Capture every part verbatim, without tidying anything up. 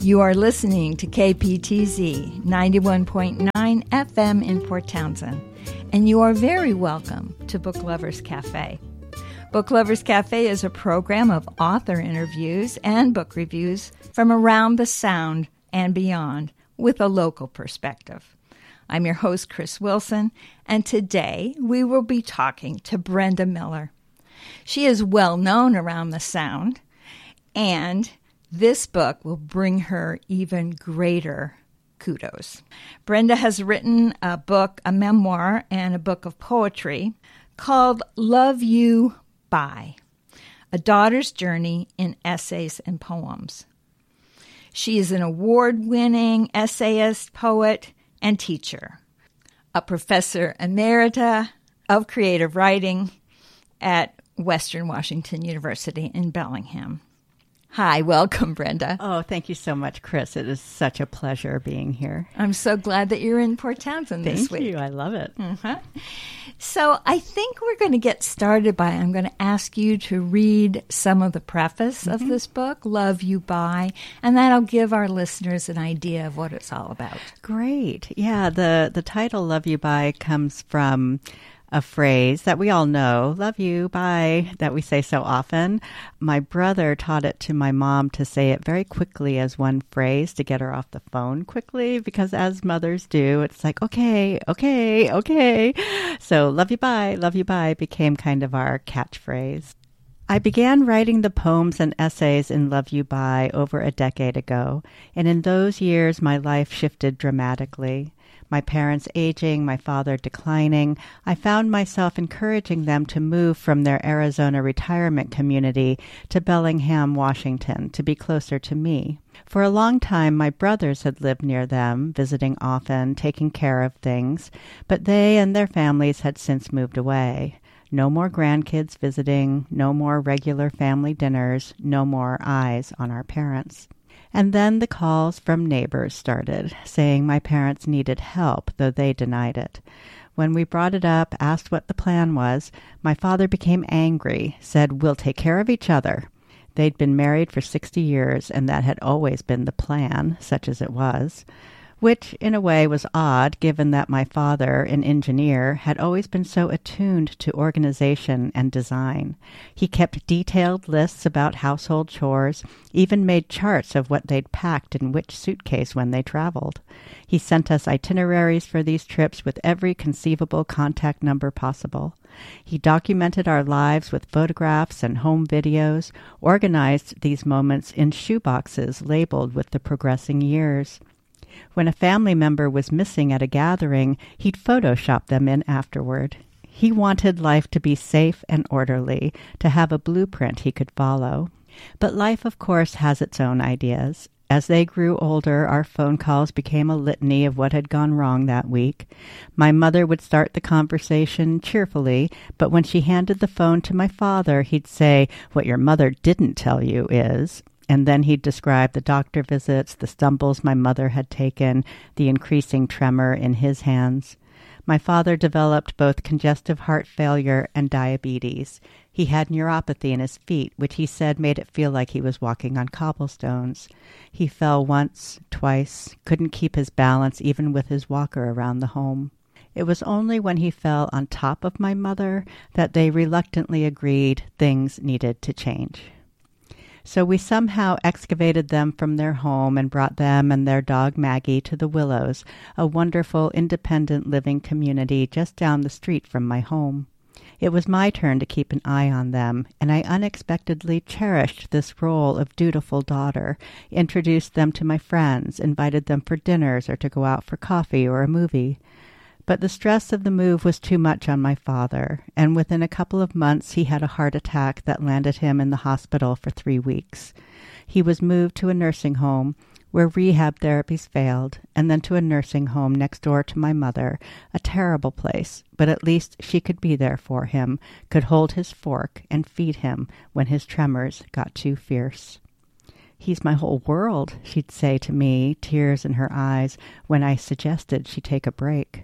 You are listening to K P T Z ninety-one point nine F M in Port Townsend, and you are very welcome to Book Lovers Cafe. Book Lovers Cafe is a program of author interviews and book reviews from around the Sound and beyond with a local perspective. I'm your host, Chris Wilson, and today we will be talking to Brenda Miller. She is well known around the Sound, and this book will bring her even greater kudos. Brenda has written a book, a memoir, and a book of poetry called Love You Bye, A Daughter's Journey in Essays and Poems. She is an award-winning essayist, poet, and teacher, a professor emerita of creative writing at Western Washington University in Bellingham. Hi, welcome, Brenda. Oh, thank you so much, Chris. It is such a pleasure being here. I'm so glad that you're in Port Townsend this Thank week. you. I love it. Uh-huh. So I think we're going to get started by, I'm going to ask you to read some of the preface mm-hmm. of this book, Love You Bye, and that'll give our listeners an idea of what it's all about. Great. Yeah, the, the title Love You Bye comes from a phrase that we all know, love you, bye, that we say so often. My brother taught it to my mom to say it very quickly as one phrase to get her off the phone quickly, because as mothers do, it's like, okay, okay, okay. So love you, bye, love you, bye became kind of our catchphrase. I began writing the poems and essays in Love You Bye over a decade ago, and in those years my life shifted dramatically. My parents aging, my father declining, I found myself encouraging them to move from their Arizona retirement community to Bellingham, Washington, to be closer to me. For a long time, my brothers had lived near them, visiting often, taking care of things, but they and their families had since moved away. No more grandkids visiting, no more regular family dinners, no more eyes on our parents. And then the calls from neighbors started, saying my parents needed help, though they denied it. When we brought it up, asked what the plan was, my father became angry, said, "We'll take care of each other." They'd been married for sixty years, and that had always been the plan, such as it was. Which, in a way, was odd, given that my father, an engineer, had always been so attuned to organization and design. He kept detailed lists about household chores, even made charts of what they'd packed in which suitcase when they traveled. He sent us itineraries for these trips with every conceivable contact number possible. He documented our lives with photographs and home videos, organized these moments in shoeboxes labeled with the progressing years. When a family member was missing at a gathering, he'd Photoshop them in afterward. He wanted life to be safe and orderly, to have a blueprint he could follow. But life, of course, has its own ideas. As they grew older, our phone calls became a litany of what had gone wrong that week. My mother would start the conversation cheerfully, but when she handed the phone to my father, he'd say, "What your mother didn't tell you is..." And then he'd describe the doctor visits, the stumbles my mother had taken, the increasing tremor in his hands. My father developed both congestive heart failure and diabetes. He had neuropathy in his feet, which he said made it feel like he was walking on cobblestones. He fell once, twice, couldn't keep his balance even with his walker around the home. It was only when he fell on top of my mother that they reluctantly agreed things needed to change. So we somehow excavated them from their home and brought them and their dog Maggie to the Willows, a wonderful independent living community just down the street from my home. It was my turn to keep an eye on them, and I unexpectedly cherished this role of dutiful daughter, introduced them to my friends, invited them for dinners or to go out for coffee or a movie. But the stress of the move was too much on my father, and within a couple of months he had a heart attack that landed him in the hospital for three weeks. He was moved to a nursing home where rehab therapies failed, and then to a nursing home next door to my mother, a terrible place, but at least she could be there for him, could hold his fork and feed him when his tremors got too fierce. "He's my whole world," she'd say to me, tears in her eyes, when I suggested she take a break.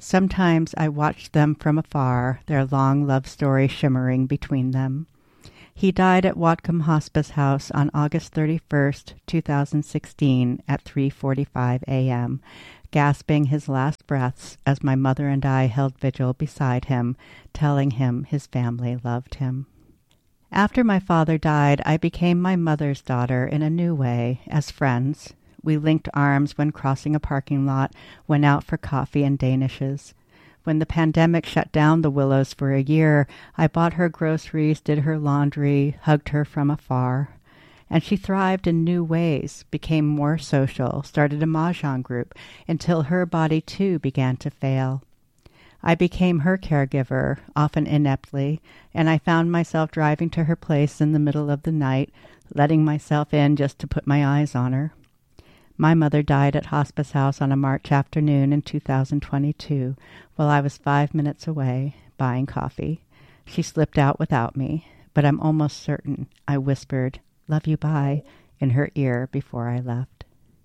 Sometimes I watched them from afar, their long love story shimmering between them. He died at Whatcom Hospice House on August thirty-first, two thousand sixteen at three forty-five a.m., gasping his last breaths as my mother and I held vigil beside him, telling him his family loved him. After my father died, I became my mother's daughter in a new way, as friends. We linked arms when crossing a parking lot, went out for coffee and danishes. When the pandemic shut down the Willows for a year, I bought her groceries, did her laundry, hugged her from afar. And she thrived in new ways, became more social, started a mahjong group, until her body too began to fail. I became her caregiver, often ineptly, and I found myself driving to her place in the middle of the night, letting myself in just to put my eyes on her. My mother died at Hospice House on a March afternoon in two thousand twenty-two, while I was five minutes away, buying coffee. She slipped out without me, but I'm almost certain I whispered, "Love you, bye," in her ear before I left.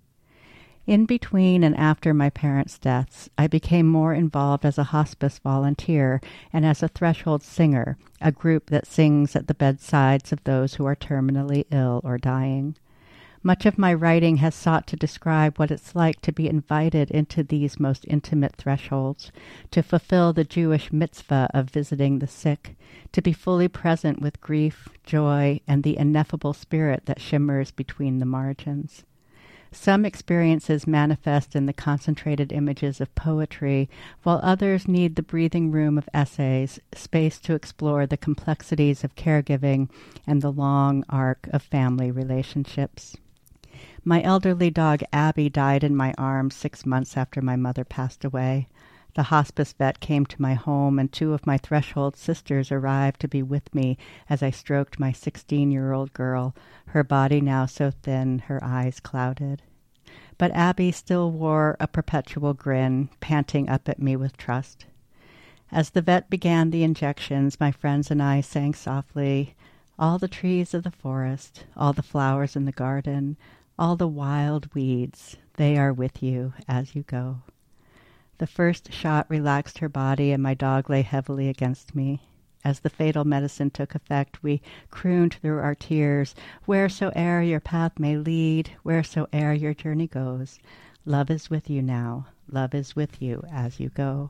In between and after my parents' deaths, I became more involved as a hospice volunteer and as a threshold singer, a group that sings at the bedsides of those who are terminally ill or dying. Much of my writing has sought to describe what it's like to be invited into these most intimate thresholds, to fulfill the Jewish mitzvah of visiting the sick, to be fully present with grief, joy, and the ineffable spirit that shimmers between the margins. Some experiences manifest in the concentrated images of poetry, while others need the breathing room of essays, space to explore the complexities of caregiving and the long arc of family relationships. My elderly dog Abby died in my arms six months after my mother passed away. The hospice vet came to my home, and two of my threshold sisters arrived to be with me as I stroked my sixteen-year-old girl, her body now so thin, her eyes clouded. But Abby still wore a perpetual grin, panting up at me with trust. As the vet began the injections, my friends and I sang softly, "All the trees of the forest, all the flowers in the garden, all the wild weeds, they are with you as you go." The first shot relaxed her body, and my dog lay heavily against me. As the fatal medicine took effect, we crooned through our tears, "Wheresoe'er your path may lead, wheresoe'er your journey goes, love is with you now, love is with you as you go."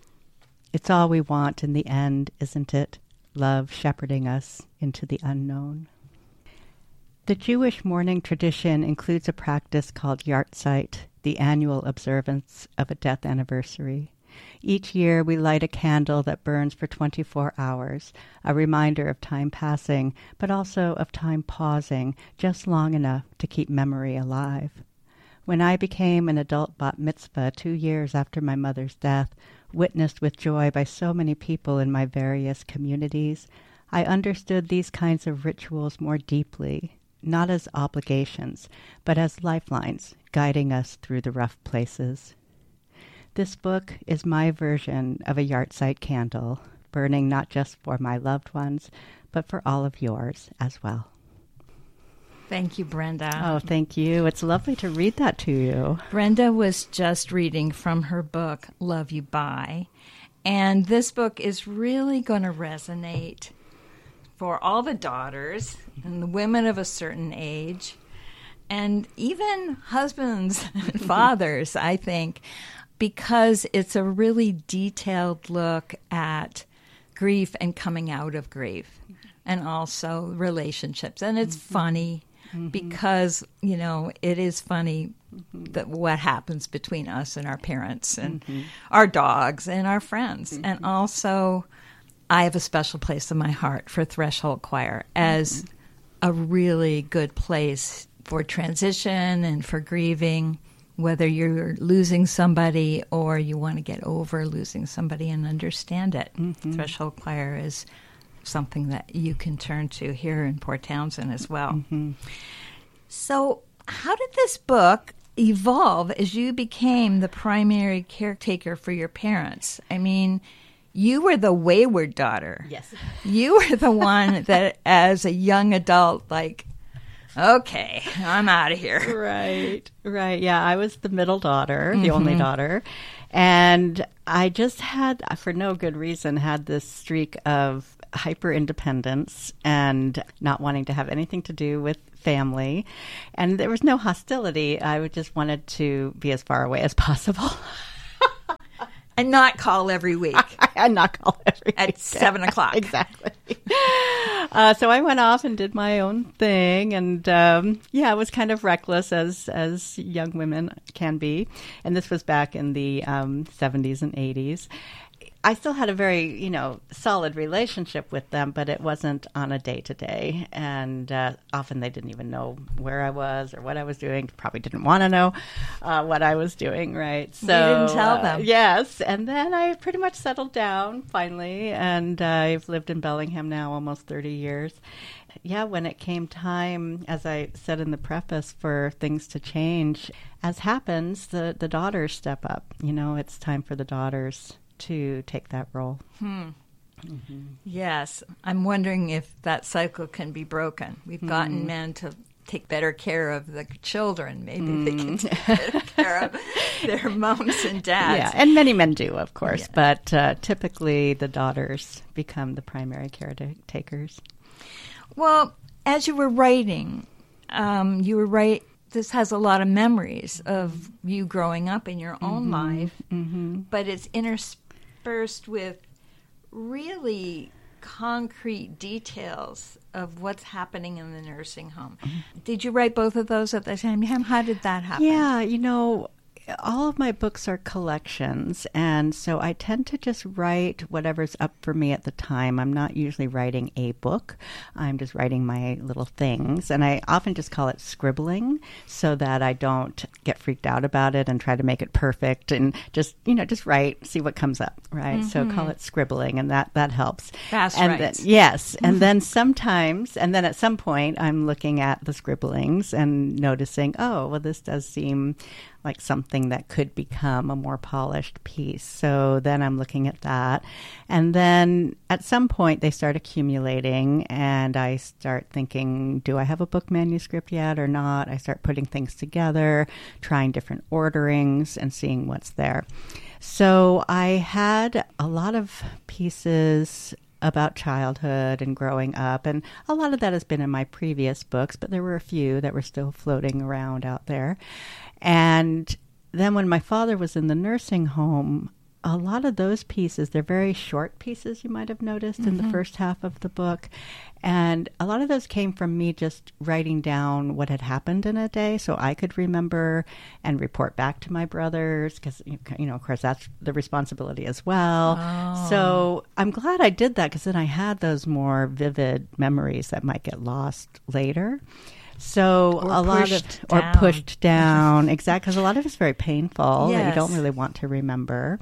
It's all we want in the end, isn't it? Love shepherding us into the unknown. The Jewish mourning tradition includes a practice called Yahrzeit, the annual observance of a death anniversary. Each year we light a candle that burns for twenty-four hours, a reminder of time passing, but also of time pausing, just long enough to keep memory alive. When I became an adult bat mitzvah two years after my mother's death, witnessed with joy by so many people in my various communities, I understood these kinds of rituals more deeply, not as obligations, but as lifelines guiding us through the rough places. This book is my version of a Yahrzeit candle, burning not just for my loved ones, but for all of yours as well. Thank you, Brenda. Oh, thank you. It's lovely to read that to you. Brenda was just reading from her book, Love You Bye, and this book is really going to resonate for all the daughters and the women of a certain age, and even husbands and fathers, I think, because it's a really detailed look at grief and coming out of grief, and also relationships. And it's mm-hmm. funny mm-hmm. because, you know, it is funny mm-hmm. that what happens between us and our parents and mm-hmm. our dogs and our friends. Mm-hmm. And also, I have a special place in my heart for Threshold Choir as mm-hmm. a really good place for transition and for grieving, whether you're losing somebody or you want to get over losing somebody and understand it. Mm-hmm. Threshold Choir is something that you can turn to here in Port Townsend as well. Mm-hmm. So how did this book evolve as you became the primary caretaker for your parents? I mean, you were the wayward daughter. Yes. You were the one that, as a young adult, like, okay, I'm out of here. Right, right. Yeah, I was the middle daughter, mm-hmm. the only daughter. And I just had, for no good reason, had this streak of hyper independence and not wanting to have anything to do with family. And there was no hostility. I would just wanted to be as far away as possible. And not call every week. And not call every At week. seven o'clock. Exactly. Uh, so I went off and did my own thing. And um, yeah, I was kind of reckless as, as young women can be. And this was back in the um, seventies and eighties. I still had a very, you know, solid relationship with them, but it wasn't on a day-to-day. And uh, often they didn't even know where I was or what I was doing. Probably didn't want to know uh, what I was doing, right? So you didn't tell them. Uh, yes. And then I pretty much settled down finally, and uh, I've lived in Bellingham now almost thirty years. Yeah, when it came time, as I said in the preface, for things to change, as happens, the, the daughters step up. You know, it's time for the daughters to take that role. Hmm. Mm-hmm. Yes. I'm wondering if that cycle can be broken. We've gotten mm. men to take better care of the children. Maybe mm. they can take better care of their moms and dads. Yeah, and many men do, of course, yeah. but uh, typically the daughters become the primary caretakers. Well, as you were writing, um, you were right. This has a lot of memories of you growing up in your own mm-hmm. life, mm-hmm. but it's interspersed with really concrete details of what's happening in the nursing home. Mm-hmm. Did you write both of those at the same time? How did that happen? Yeah, you know, all of my books are collections, and so I tend to just write whatever's up for me at the time. I'm not usually writing a book. I'm just writing my little things, and I often just call it scribbling so that I don't get freaked out about it and try to make it perfect, and just, you know, just write, see what comes up, right? Mm-hmm. So call it scribbling, and that, that helps. Fast and writes. Then, yes, and mm-hmm. then sometimes, and then at some point, I'm looking at the scribblings and noticing, oh, well, this does seem like something that could become a more polished piece. So then I'm looking at that. And then at some point they start accumulating, and I start thinking, do I have a book manuscript yet or not? I start putting things together, trying different orderings and seeing what's there. So I had a lot of pieces about childhood and growing up, and a lot of that has been in my previous books, but there were a few that were still floating around out there. And then when my father was in the nursing home, a lot of those pieces, they're very short pieces, you might have noticed, mm-hmm. in the first half of the book. And a lot of those came from me just writing down what had happened in a day so I could remember and report back to my brothers because, you know, of course, that's the responsibility as well. Oh. So I'm glad I did that because then I had those more vivid memories that might get lost later. So or a lot of, down. or pushed down, exactly, because a lot of it's very painful yes. that you don't really want to remember.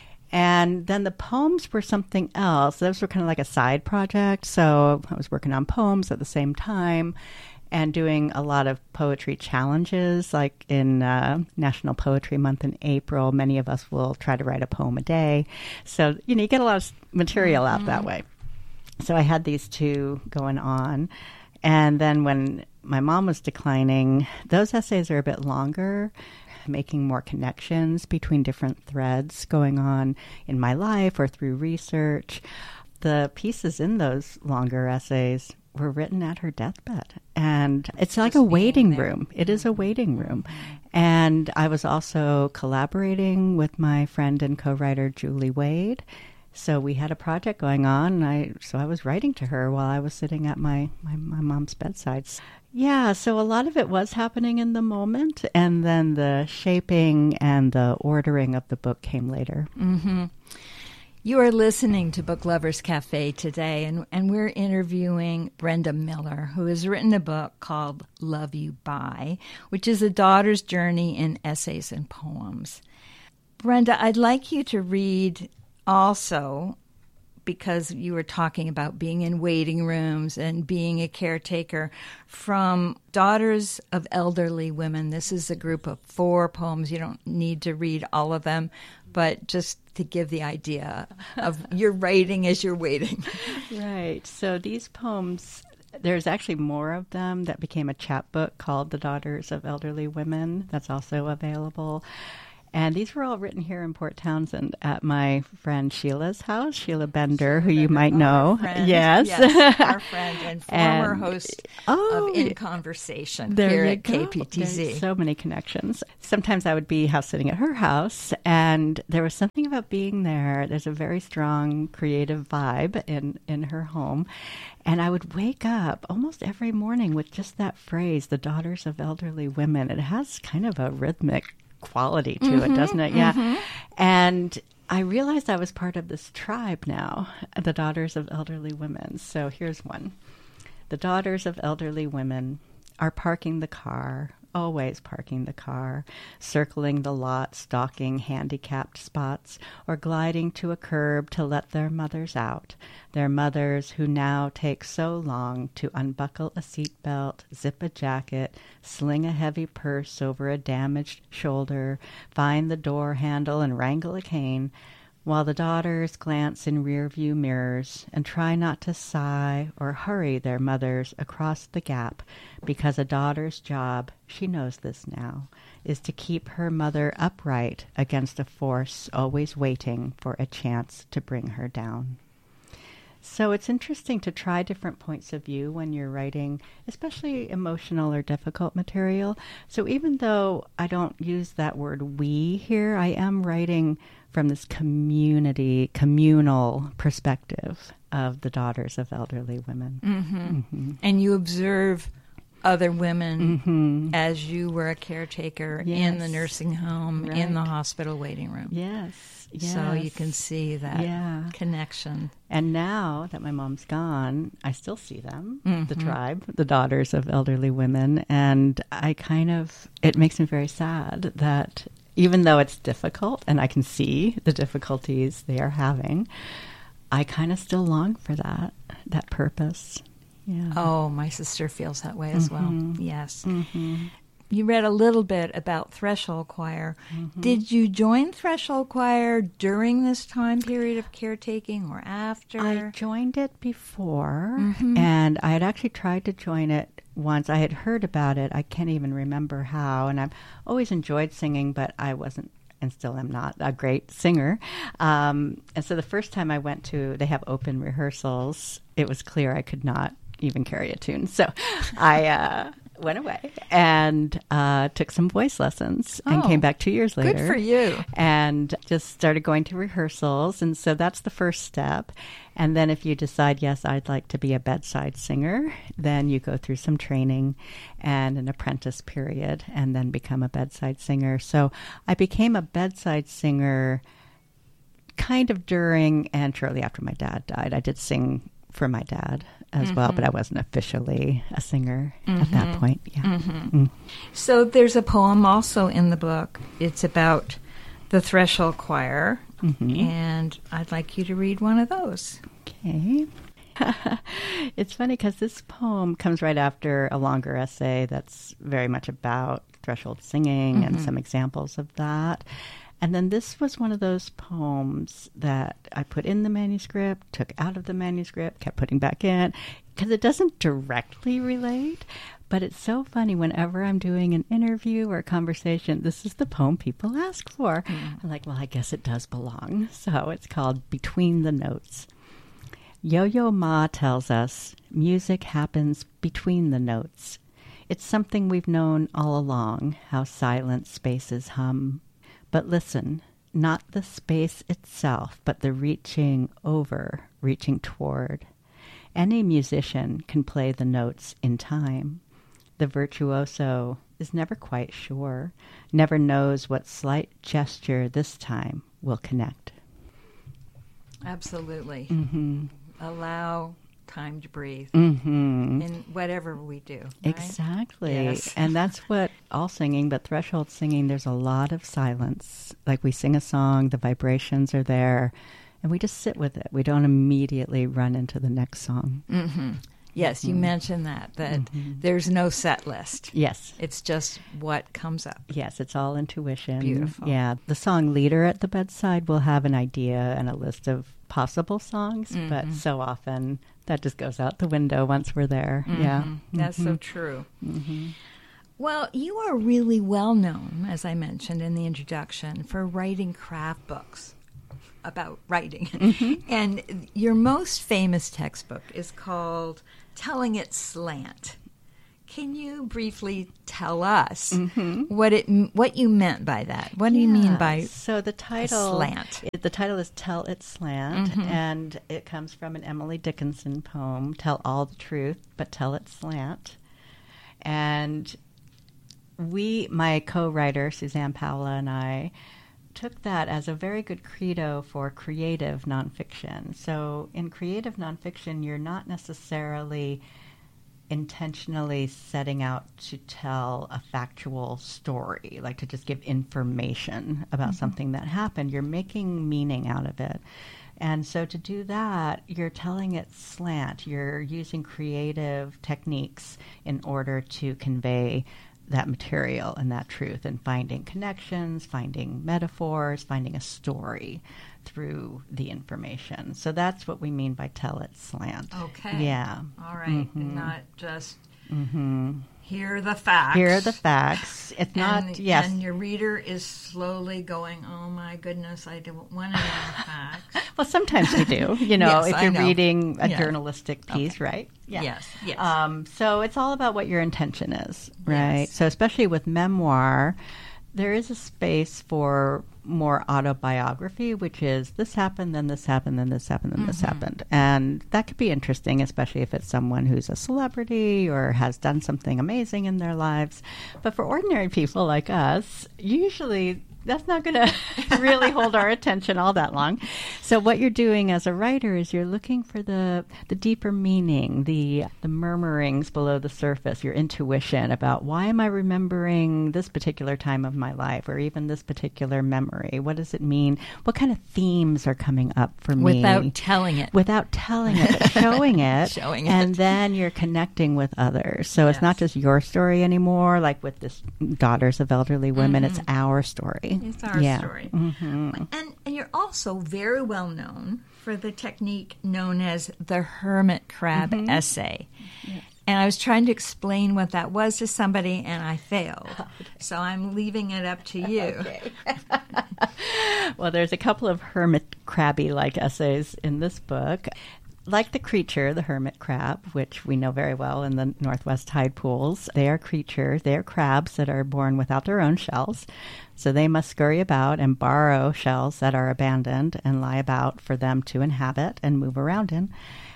And then the poems were something else. Those were kind of like a side project. So I was working on poems at the same time and doing a lot of poetry challenges. Like in uh, National Poetry Month in April, many of us will try to write a poem a day. So, you know, you get a lot of material mm-hmm. out that way. So I had these two going on. And then when my mom was declining, those essays are a bit longer, making more connections between different threads going on in my life or through research. The pieces in those longer essays were written at her deathbed. And it's like a waiting room. It is a waiting room. And I was also collaborating with my friend and co-writer Julie Wade. So we had a project going on, and I so I was writing to her while I was sitting at my, my, my mom's bedside. Yeah, so a lot of it was happening in the moment, and then the shaping and the ordering of the book came later. Mm-hmm. You are listening to Book Lovers Cafe today, and, and we're interviewing Brenda Miller, who has written a book called Love You Bye, which is a daughter's journey in essays and poems. Brenda, I'd like you to read also, because you were talking about being in waiting rooms and being a caretaker, from Daughters of Elderly Women. This is a group of four poems. You don't need to read all of them, but just to give the idea of your writing as you're waiting. Right. So these poems, there's actually more of them that became a chapbook called The Daughters of Elderly Women. That's also available. And these were all written here in Port Townsend at my friend Sheila's house, Sheila Bender, who you might know. Friend. Yes. yes, our friend and former And- host Oh, of In Conversation there here you at go. K P T Z. There's so many connections. Sometimes I would be house sitting at her house, and there was something about being there. There's a very strong creative vibe in, in her home. And I would wake up almost every morning with just that phrase, the daughters of elderly women. It has kind of a rhythmic quality to Mm-hmm, it, doesn't it? Yeah. Mm-hmm. And I realized I was part of this tribe now, the Daughters of Elderly Women. So here's one. The daughters of elderly women are parking the car, always parking the car, circling the lot, stalking handicapped spots, or gliding to a curb to let their mothers out. Their mothers who now take so long to unbuckle a seatbelt, zip a jacket, sling a heavy purse over a damaged shoulder, find the door handle and wrangle a cane, while the daughters glance in rearview mirrors and try not to sigh or hurry their mothers across the gap, because a daughter's job, she knows this now, is to keep her mother upright against a force always waiting for a chance to bring her down. So it's interesting to try different points of view when you're writing, especially emotional or difficult material. So even though I don't use that word we here, I am writing from this community, communal perspective of the daughters of elderly women. Mm-hmm. Mm-hmm. And you observe other women Mm-hmm. as you were a caretaker Yes. in the nursing home, in the Right. hospital waiting room. Yes, yes. So you can see that Yeah. connection. And now that my mom's gone, I still see them, the Mhm. tribe, the daughters of elderly women. And I kind of, it makes me very sad that even though it's difficult and I can see the difficulties they are having, I kind of still long for that, that purpose. Yeah. Oh, my sister feels that way as Mhm. well. Yes. Mm-hmm. You read a little bit about Threshold Choir. Mm-hmm. Did you join Threshold Choir during this time period of caretaking or after? I joined it before, Mhm. and I had actually tried to join it once. I had heard about it. I can't even remember how, and I've always enjoyed singing, but I wasn't, and still am not, a great singer. Um, and so the first time I went to, they have open rehearsals, it was clear I could not even carry a tune. So I uh, went away and uh, took some voice lessons and Oh, came back two years later. Good for you. And just started going to rehearsals. And so that's the first step. And then if you decide, yes, I'd like to be a bedside singer, then you go through some training and an apprentice period and then become a bedside singer. So I became a bedside singer kind of during and shortly after my dad died. I did sing for my dad as Mm-hmm. well, but I wasn't officially a singer mm-hmm. at that point. Yeah. Mm-hmm. Mm. So there's a poem also in the book. It's about the Threshold Choir, Mm-hmm. and I'd like you to read one of those. Okay. It's funny because this poem comes right after a longer essay that's very much about threshold singing Mm-hmm. and some examples of that. And then this was one of those poems that I put in the manuscript, took out of the manuscript, kept putting back in, because it doesn't directly relate. But it's so funny whenever I'm doing an interview or a conversation, this is the poem people ask for. Mm. I'm like, well, I guess it does belong. So it's called Between the Notes. Yo-Yo Ma tells us music happens between the notes. It's something we've known all along, how silent spaces hum. But listen, not the space itself, but the reaching over, reaching toward. Any musician can play the notes in time. The virtuoso is never quite sure, never knows what slight gesture this time will connect. Absolutely. Mm-hmm. Allow time to breathe Mm-hmm. in whatever we do. Right? Exactly. Yes. And that's what all singing, but threshold singing, there's a lot of silence. Like we sing a song, the vibrations are there, and we just sit with it. We don't immediately run into the next song. Mm-hmm. Yes, you Mhm. mentioned that, that Mhm. there's no set list. Yes. It's just what comes up. Yes, it's all intuition. Beautiful. Yeah. The song leader at the bedside will have an idea and a list of possible songs, but Mhm. so often that just goes out the window once we're there. Mhm. Yeah. That's so Mhm. true. Mhm. Well, you are really well known, as I mentioned in the introduction, for writing craft books about writing. Mm-hmm. And your most famous textbook is called Telling It Slant. Can you briefly tell us mm-hmm. what it what you meant by that? What do yeah. you mean by so the title slant? It, the title is Tell It Slant, mm-hmm. and it comes from an Emily Dickinson poem, Tell All the Truth, but Tell It Slant. And we, my co-writer, Suzanne Paola, and I, took that as a very good credo for creative nonfiction. So in creative nonfiction, you're not necessarily intentionally setting out to tell a factual story, like to just give information about mm-hmm. something that happened. You're making meaning out of it. And so to do that, you're telling it slant. You're using creative techniques in order to convey that material and that truth, and finding connections, finding metaphors, finding a story through the information. So that's what we mean by tell it slant. Okay. Yeah. All right. Mm-hmm. Not just mm-hmm. here are the facts. Here are the facts. It's not, and, yes. And your reader is slowly going, oh my goodness, I don't want to know the facts. Well, sometimes we do, you know, yes, if you're know. reading a yeah. journalistic piece, okay. right? Yeah. Yes, yes. Um, so it's all about what your intention is, right? Yes. So especially with memoir, there is a space for more autobiography, which is this happened, then this happened, then this happened, then mm-hmm. this happened. And that could be interesting, especially if it's someone who's a celebrity or has done something amazing in their lives. But for ordinary people like us, usually that's not going to really hold our attention all that long. So what you're doing as a writer is you're looking for the the deeper meaning, the the murmurings below the surface, your intuition about why am I remembering this particular time of my life, or even this particular memory? What does it mean? What kind of themes are coming up for me? Without telling it. Without telling it, but showing it. Showing it. And then you're connecting with others. So yes. It's not just your story anymore, like with this Daughters of Elderly Women, mm-hmm. it's our story. It's our yeah. story. Mm-hmm. And, and you're also very well known for the technique known as the hermit crab mm-hmm. essay. Yes. And I was trying to explain what that was to somebody, and I failed. Okay. So I'm leaving it up to you. Okay. Well, there's a couple of hermit crabby-like essays in this book. Like the creature, the hermit crab, which we know very well in the Northwest tide pools, they are creatures, they are crabs that are born without their own shells. So they must scurry about and borrow shells that are abandoned and lie about for them to inhabit and move around in.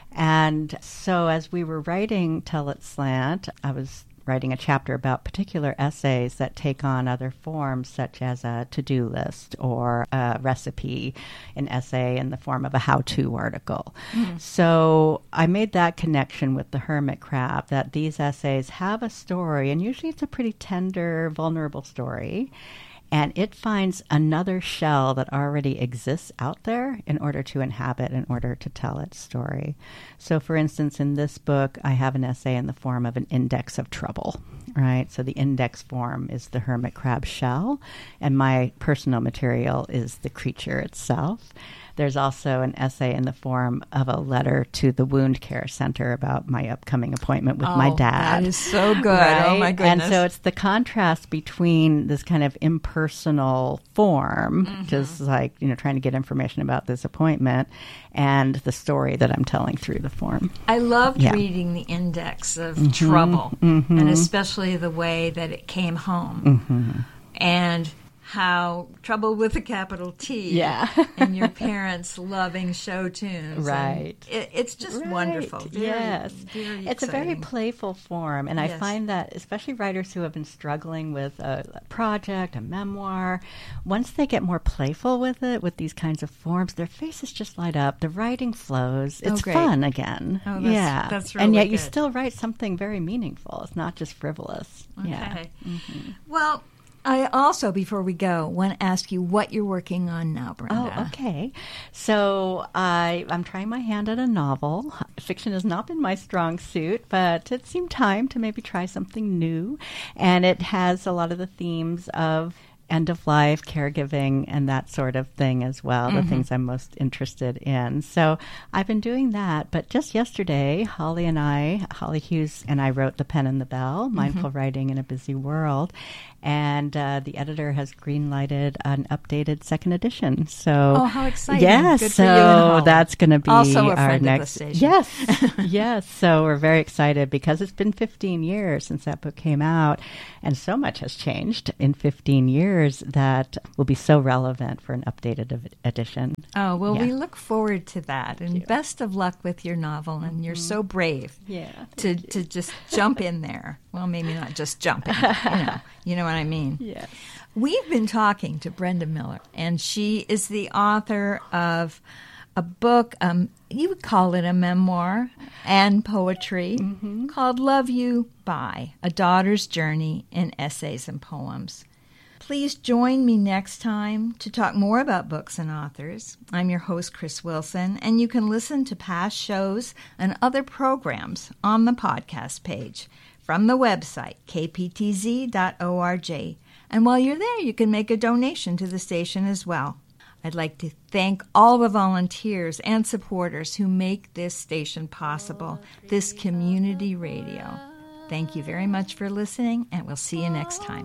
And so as we were writing Tell It Slant, I was writing a chapter about particular essays that take on other forms, such as a to-do list or a recipe, an essay in the form of a how-to article. Mm. So I made that connection with the hermit crab, that these essays have a story, and usually it's a pretty tender, vulnerable story. And it finds another shell that already exists out there in order to inhabit, in order to tell its story. So, for instance, in this book, I have an essay in the form of an index of trouble, right? So the index form is the hermit crab shell, and my personal material is the creature itself. There's also an essay in the form of a letter to the wound care center about my upcoming appointment with oh, my dad. That is so good. Right? Oh, my goodness. And so it's the contrast between this kind of impersonal form, mm-hmm. just like, you know, trying to get information about this appointment, and the story that I'm telling through the form. I loved yeah. reading the index of mm-hmm. trouble, mm-hmm. and especially the way that it came home. Mm-hmm. And how trouble with a capital T, yeah, and your parents loving show tunes, right? It, it's just right. wonderful. Very, yes, very it's exciting. a very playful form, and yes. I find that especially writers who have been struggling with a project, a memoir, once they get more playful with it, with these kinds of forms, their faces just light up. The writing flows. It's oh, fun again. Oh, that's, yeah, that's really and yet good. you still write something very meaningful. It's not just frivolous. Okay. Yeah. Mm-hmm. Well, I also, before we go, want to ask you what you're working on now, Brenda. Oh, okay. So I, I'm trying my hand at a novel. Fiction has not been my strong suit, but it seemed time to maybe try something new. And it has a lot of the themes of end of life, caregiving, and that sort of thing as well, Mm-hmm. the things I'm most interested in. So I've been doing that. But just yesterday, Holly and I, Holly Hughes and I wrote The Pen and the Bell, Mindful Mm-hmm. Writing in a Busy World. And uh, the editor has green-lighted an updated second edition. So, Oh, how exciting. Yes, Good for so you and Holly. that's going to be Also a our friend of the next. station. Yes, yes. So we're very excited because it's been fifteen years since that book came out, and so much has changed in fifteen years that will be so relevant for an updated ed- edition. Oh, well, Yeah. we look forward to that. And you. best of luck with your novel. And you're so brave Yeah, to, to just jump in there. Well, maybe not just jump in. You know, you know what I mean? yes. We've been talking to Brenda Miller, and she is the author of a book, um, you would call it a memoir and poetry, Mm-hmm. called Love You By, A Daughter's Journey in Essays and Poems. Please join me next time to talk more about books and authors. I'm your host, Chris Wilson, and you can listen to past shows and other programs on the podcast page from the website, k p t z dot org. And while you're there, you can make a donation to the station as well. I'd like to thank all the volunteers and supporters who make this station possible, this community radio. Thank you very much for listening, and we'll see you next time.